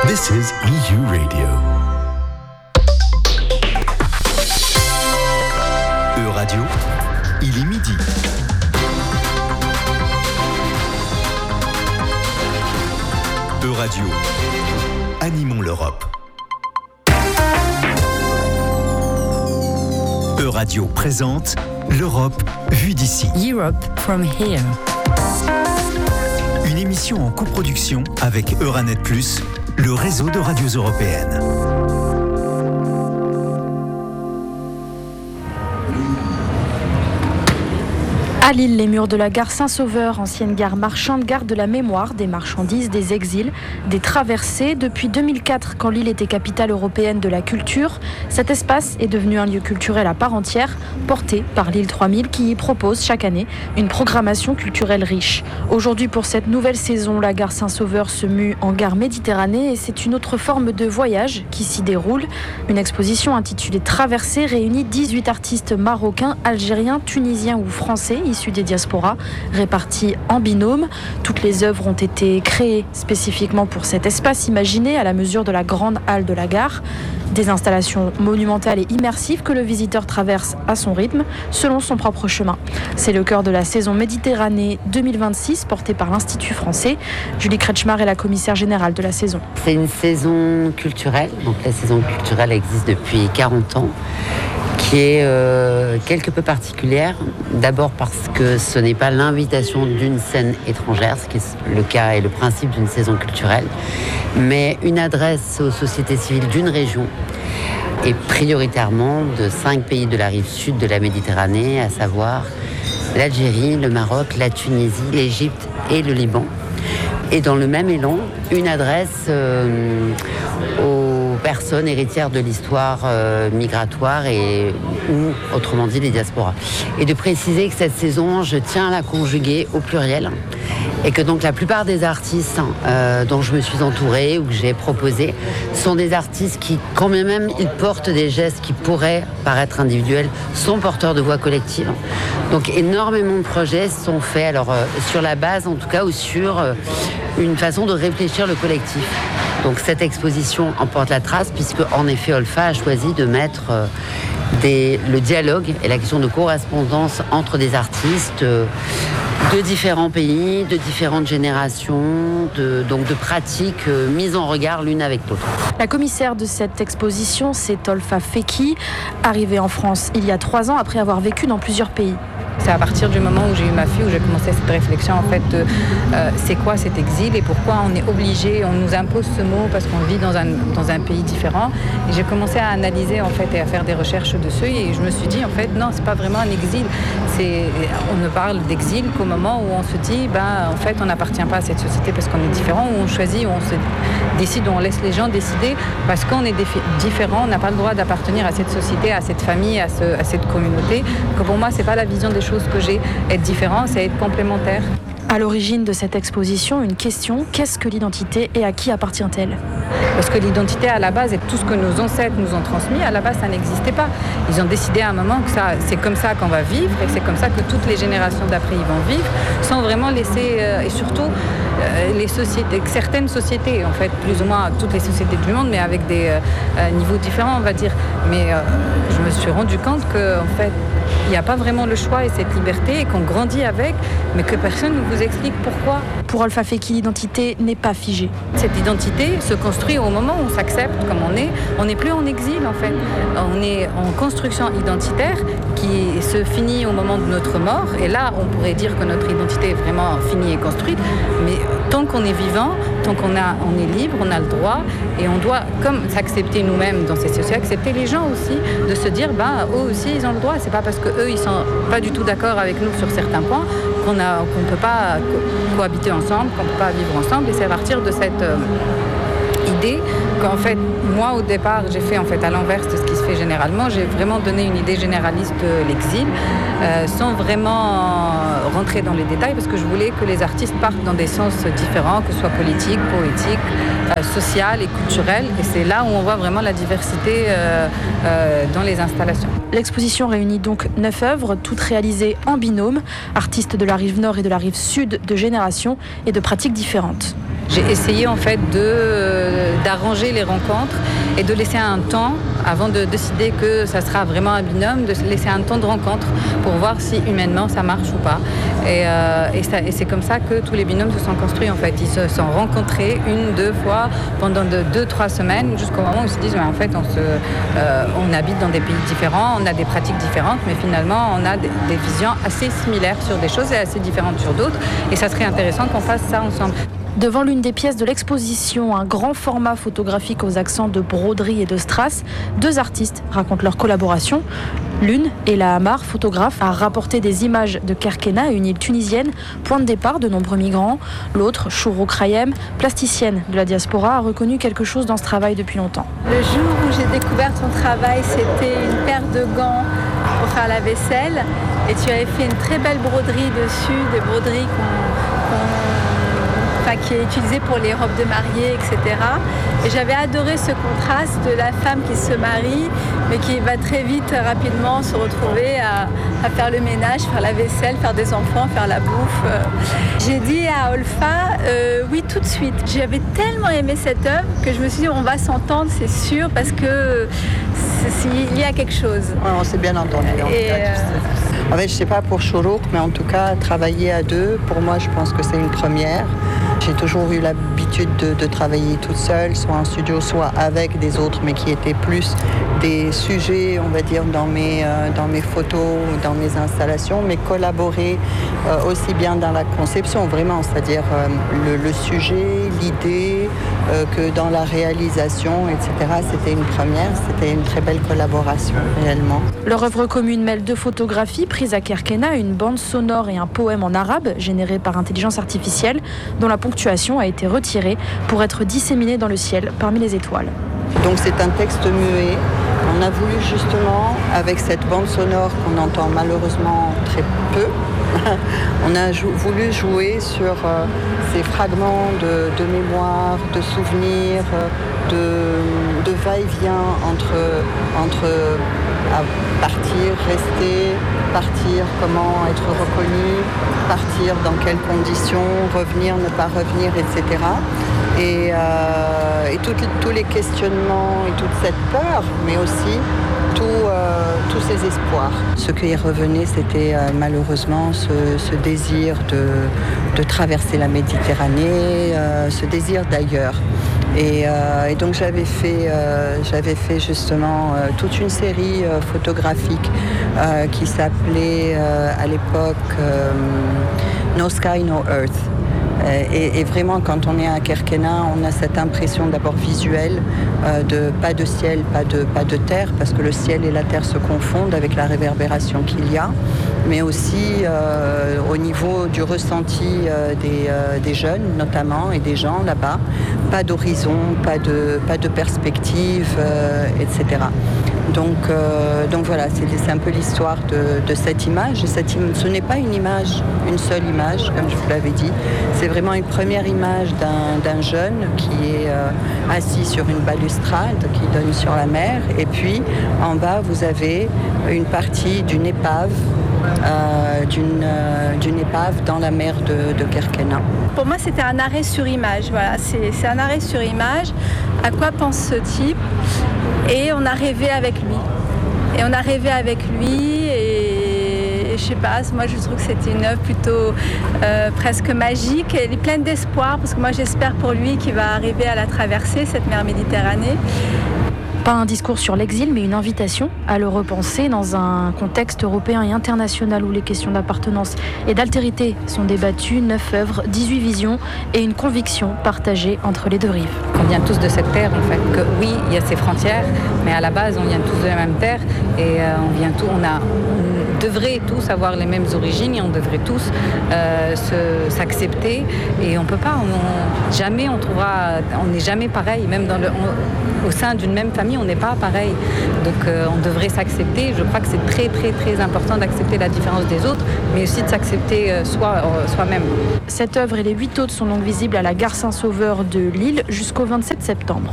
This is EU Radio. E-Radio, il est midi. E-Radio, animons l'Europe. E-Radio présente l'Europe vue d'ici. Europe from here. Une émission en coproduction avec Euranet+, le réseau de radios européennes. À Lille, les murs de la gare Saint-Sauveur, ancienne gare marchande, gare de la mémoire, des marchandises, des exils, des traversées. Depuis 2004, quand Lille était capitale européenne de la culture, cet espace est devenu un lieu culturel à part entière, porté par Lille 3000 qui y propose chaque année une programmation culturelle riche. Aujourd'hui, pour cette nouvelle saison, la gare Saint-Sauveur se mue en gare Méditerranée et c'est une autre forme de voyage qui s'y déroule. Une exposition intitulée Traversées réunit 18 artistes marocains, algériens, tunisiens ou français issus des diasporas, répartis en binôme. Toutes les œuvres ont été créées spécifiquement pour cet espace imaginé à la mesure de la grande halle de la gare. Des installations monumentales et immersives que le visiteur traverse à son rythme, selon son propre chemin. C'est le cœur de la saison Méditerranée 2026, portée par l'Institut français. Julie Kretschmar est la commissaire générale de la saison. C'est une saison culturelle, donc la saison culturelle existe depuis 40 ans, qui est quelque peu particulière. D'abord parce que ce n'est pas l'invitation d'une scène étrangère, ce qui est le cas et le principe d'une saison culturelle, mais une adresse aux sociétés civiles d'une région et prioritairement de 5 pays de la rive sud de la Méditerranée, à savoir l'Algérie, le Maroc, la Tunisie, l'Égypte et le Liban. Et dans le même élan, une adresse aux personnes héritières de l'histoire migratoire ou autrement dit les diasporas. Et de préciser que cette saison, je tiens à la conjuguer au pluriel et que donc la plupart des artistes dont je me suis entourée ou que j'ai proposé sont des artistes qui, quand bien même ils portent des gestes qui pourraient paraître individuels, sont porteurs de voix collectives. Donc énormément de projets sont faits, alors sur la base en tout cas ou sur une façon de réfléchir le collectif. Donc cette exposition en porte la trace puisque en effet Olfa a choisi de mettre le dialogue et la question de correspondance entre des artistes de différents pays, de différentes générations, donc de pratiques mises en regard l'une avec l'autre. La commissaire de cette exposition, c'est Olfa Feki, arrivée en France il y a 3 ans après avoir vécu dans plusieurs pays. C'est à partir du moment où j'ai eu ma fille où j'ai commencé cette réflexion en fait de c'est quoi cet exil et pourquoi on est obligé, on nous impose ce mot parce qu'on vit dans un pays différent. Et j'ai commencé à analyser en fait et à faire des recherches dessus et je me suis dit en fait non, c'est pas vraiment un exil. On ne parle d'exil qu'au moment où on se dit en fait on n'appartient pas à cette société parce qu'on est différent, où on choisit, où on se décide, où on laisse les gens décider parce qu'on est différent, on n'a pas le droit d'appartenir à cette société, à cette famille, à cette communauté. Que pour moi c'est pas la vision des choses que j'ai. Être différent, c'est être complémentaire. À l'origine de cette exposition, une question, qu'est-ce que l'identité et à qui appartient-elle ? Parce que l'identité à la base et tout ce que nos ancêtres nous ont transmis, à la base ça n'existait pas. Ils ont décidé à un moment que c'est comme ça qu'on va vivre et c'est comme ça que toutes les générations d'après ils vont vivre, sans vraiment laisser, et surtout les sociétés, certaines sociétés, en fait plus ou moins toutes les sociétés du monde, mais avec des niveaux différents on va dire. Mais je me suis rendu compte que en fait il n'y a pas vraiment le choix et cette liberté et qu'on grandit avec, mais que personne ne vous explique pourquoi. Pour Olfa Feki, l'identité n'est pas figée. Cette identité se construit au moment où on s'accepte comme on est. On n'est plus en exil en fait. On est en construction identitaire qui se finit au moment de notre mort. Et là, on pourrait dire que notre identité est vraiment finie et construite. Mais tant qu'on est vivant, tant qu'on est libre, on a le droit et on doit, comme s'accepter nous-mêmes dans ces sociétés, accepter les gens aussi, de se dire, eux aussi ils ont le droit. C'est pas parce qu'eux ils sont pas du tout d'accord avec nous sur certains points qu'on peut pas cohabiter ensemble, qu'on peut pas vivre ensemble. Et c'est à partir de cette idée qu'en fait, moi au départ, j'ai fait en fait à l'inverse de ce qui se fait fait généralement. J'ai vraiment donné une idée généraliste de l'exil, sans vraiment rentrer dans les détails, parce que je voulais que les artistes partent dans des sens différents, que ce soit politique, poétique, social et culturel. Et c'est là où on voit vraiment la diversité dans les installations. L'exposition réunit donc 9 œuvres, toutes réalisées en binôme, artistes de la rive nord et de la rive sud, de générations et de pratiques différentes. J'ai essayé en fait d'arranger les rencontres et de laisser un temps, avant de décider que ça sera vraiment un binôme, de laisser un temps de rencontre pour voir si humainement ça marche ou pas. Et c'est comme ça que tous les binômes se sont construits en fait. Ils se sont rencontrés 1-2 fois pendant 2-3 semaines jusqu'au moment où ils se disent en fait on habite dans des pays différents, on a des pratiques différentes, mais finalement on a des visions assez similaires sur des choses et assez différentes sur d'autres. Et ça serait intéressant qu'on fasse ça ensemble. Devant l'une des pièces de l'exposition, un grand format photographique aux accents de broderie et de strass, 2 artistes racontent leur collaboration. L'une, Ella Amar, photographe, a rapporté des images de Kerkena, une île tunisienne, point de départ de nombreux migrants. L'autre, Chouro Krayem, plasticienne de la diaspora, a reconnu quelque chose dans ce travail depuis longtemps. Le jour où j'ai découvert ton travail, c'était une paire de gants pour faire la vaisselle. Et tu avais fait une très belle broderie dessus, des broderies qui est utilisé pour les robes de mariée, etc. Et j'avais adoré ce contraste de la femme qui se marie, mais qui va très vite, rapidement se retrouver à faire le ménage, faire la vaisselle, faire des enfants, faire la bouffe. J'ai dit à Olfa, oui, tout de suite. J'avais tellement aimé cette œuvre que je me suis dit, on va s'entendre, c'est sûr, parce que il y a quelque chose. Ouais, on s'est bien entendu. En fait, je ne sais pas pour Chouro, mais en tout cas, travailler à 2, pour moi, je pense que c'est une première. J'ai toujours eu l'habitude de travailler toute seule, soit en studio, soit avec des autres, mais qui étaient plus des sujets, on va dire, dans mes photos, dans mes installations, mais collaborer aussi bien dans la conception, vraiment, c'est-à-dire le sujet, l'idée, que dans la réalisation, etc. C'était une première, c'était une très belle collaboration, réellement. Leur œuvre commune mêle 2 photographies prises à Kerkena, une bande sonore et un poème en arabe généré par intelligence artificielle, dont la ponctuation a été retirée pour être disséminée dans le ciel parmi les étoiles. Donc c'est un texte muet. On a voulu justement, avec cette bande sonore qu'on entend malheureusement très peu, on a voulu jouer sur ces fragments de mémoire, de souvenirs, de va-et-vient entre partir, rester, partir, comment être reconnu, partir dans quelles conditions, revenir, ne pas revenir, etc. Et tous les questionnements et toute cette peur, mais aussi tous ces espoirs. Ce qui revenait, c'était malheureusement ce désir de traverser la Méditerranée, ce désir d'ailleurs. Et donc j'avais fait justement toute une série photographique qui s'appelait à l'époque No Sky, No Earth. Et vraiment, quand on est à Kerkena, on a cette impression d'abord visuelle de pas de ciel, pas de terre, parce que le ciel et la terre se confondent avec la réverbération qu'il y a, mais aussi au niveau du ressenti des jeunes notamment et des gens là-bas, pas d'horizon, pas de perspective, etc. Donc voilà, c'est un peu l'histoire de cette image. Ce n'est pas une seule image, comme je vous l'avais dit. C'est vraiment une première image d'un jeune qui est assis sur une balustrade qui donne sur la mer. Et puis, en bas, vous avez une partie d'une épave, d'une épave dans la mer de Kerkena. Pour moi, c'était un arrêt sur image. Voilà, c'est un arrêt sur image. À quoi pense ce type ? Et on a rêvé avec lui. Et je sais pas, moi je trouve que c'était une œuvre plutôt presque magique. Elle est pleine d'espoir parce que moi j'espère pour lui qu'il va arriver à la traverser, cette mer Méditerranée. Pas un discours sur l'exil, mais une invitation à le repenser dans un contexte européen et international où les questions d'appartenance et d'altérité sont débattues. 9 œuvres, 18 visions et une conviction partagée entre les 2 rives. On vient tous de cette terre, en fait. Que oui, il y a ces frontières, mais à la base, on vient tous de la même terre et on a devrait tous avoir les mêmes origines et on devrait tous s'accepter. Et on peut pas, on n'est jamais pareil, même au sein d'une même famille, on n'est pas pareil. Donc on devrait s'accepter. Je crois que c'est très très très important d'accepter la différence des autres, mais aussi de s'accepter soi-même. Cette œuvre et les 8 autres sont donc visibles à la gare Saint-Sauveur de Lille jusqu'au 27 septembre.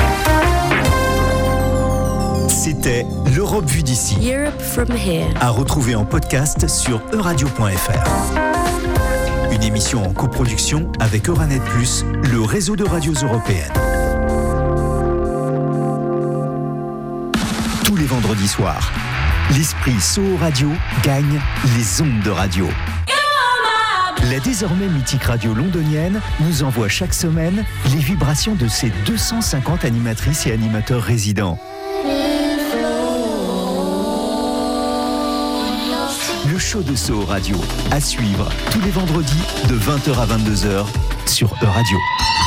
C'était l'Europe vue d'ici. Europe from here. À retrouver en podcast sur euradio.fr. Une émission en coproduction avec Euranet Plus, le réseau de radios européennes. Tous les vendredis soirs, l'esprit Soho Radio gagne les ondes de radio. La désormais mythique radio londonienne nous envoie chaque semaine les vibrations de ses 250 animatrices et animateurs résidents. Le show de Soho Radio, à suivre tous les vendredis de 20h à 22h sur Euradio.